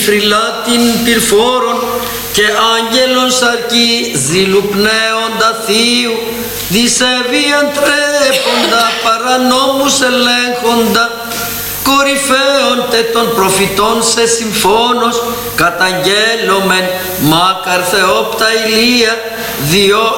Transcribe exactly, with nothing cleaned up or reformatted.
υφριλάτην πυρφόρων και άγγελον σαρκή ζηλουπνέοντα θείου, δισεβίαν τρέποντα, παρανόμους ελέγχοντα, κορυφαίων τε των προφητών σε συμφώνος, καταγγέλλομεν μάκαρ Θεόπτα ηλία, διό